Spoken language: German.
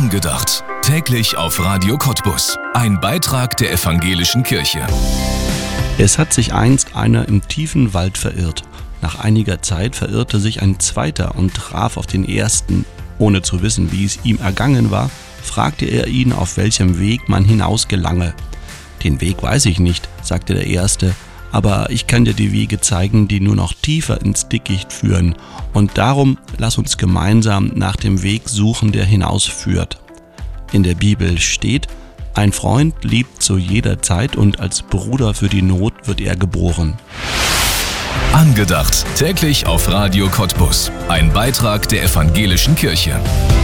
Angedacht. Täglich auf Radio Cottbus. Ein Beitrag der Evangelischen Kirche. Es hat sich einst einer im tiefen Wald verirrt. Nach einiger Zeit verirrte sich ein zweiter und traf auf den ersten. Ohne zu wissen, wie es ihm ergangen war, fragte er ihn, auf welchem Weg man hinaus gelange. »Den Weg weiß ich nicht«, sagte der Erste, »aber ich kann dir die Wege zeigen, die nur noch tiefer ins Dickicht führen. Und darum lass uns gemeinsam nach dem Weg suchen, der hinausführt.« In der Bibel steht: Ein Freund liebt zu jeder Zeit und als Bruder für die Not wird er geboren. Angedacht. Täglich auf Radio Cottbus. Ein Beitrag der Evangelischen Kirche.